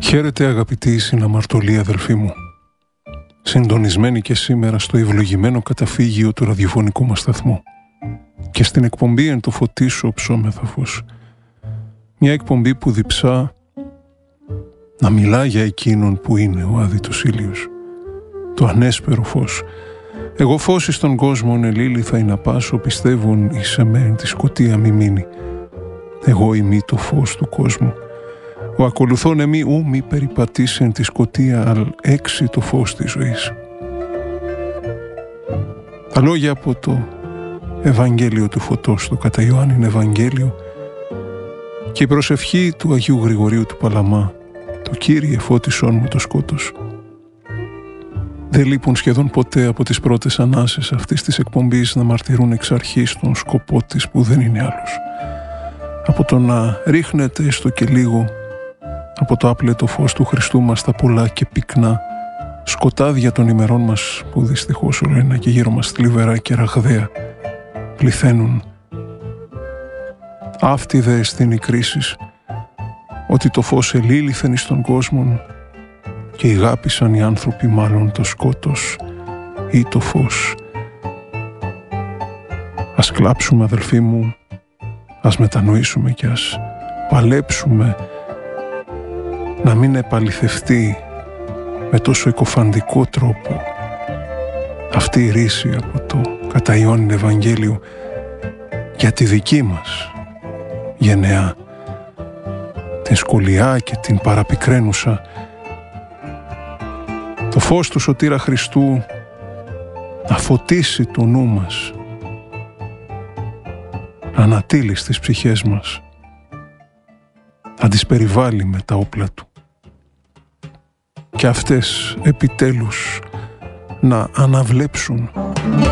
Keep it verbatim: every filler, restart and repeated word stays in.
Χαίρετε αγαπητοί συναμαρτωλοί αδελφοί μου, συντονισμένοι και σήμερα στο ευλογημένο καταφύγιο του ραδιοφωνικού μας σταθμού και στην εκπομπή «Εν το φωτίσω ψώμεθα φως», μια εκπομπή που διψά να μιλά για εκείνον που είναι ο άδειτος ήλιος, το ανέσπερο φως. Εγώ φως εις τον κόσμον ελίλη θα ειναι πάσω, πιστεύουν εις εμέν τη σκοτία μη μείνει. Εγώ ημί το φως του κόσμου. Ο ακολουθών εμεί ου μη περιπατήσει εν τη σκοτία, αλ έξι το φως της ζωής. Τα λόγια από το Ευαγγέλιο του Φωτός, το κατά Ιωάννην Ευαγγέλιο, και η προσευχή του Αγίου Γρηγορίου του Παλαμά, το Κύριε φώτισόν μου το σκότος, δεν λείπουν σχεδόν ποτέ από τις πρώτες ανάσες αυτής της εκπομπής να μαρτυρούν εξ αρχής τον σκοπό της, που δεν είναι άλλος από το να ρίχνεται έστω και λίγο από το άπλετο φως του Χριστού μας τα πολλά και πυκνά σκοτάδια των ημερών μας, που δυστυχώς όλο ένα και γύρω μας θλιβερά και ραγδαία πληθαίνουν. Αυτή δε εστίν η κρίση, ότι το φως ελήλυθεν εις τον κόσμον και ηγάπησαν οι άνθρωποι μάλλον το σκότος ή το φως. Ας κλάψουμε αδελφοί μου, ας μετανοήσουμε και ας παλέψουμε να μην επαληθευτεί με τόσο εκοφαντικό τρόπο αυτή η ρίση από το κατά Ιωάννην Ευαγγέλιο για τη δική μας γενεά, την σκολιά και την παραπικραίνουσα. Το φως του Σωτήρα Χριστού να φωτίσει το νου μας, να ανατείλει στις ψυχές μας, να τις περιβάλλει με τα όπλα του και αυτές επιτέλους να αναβλέψουν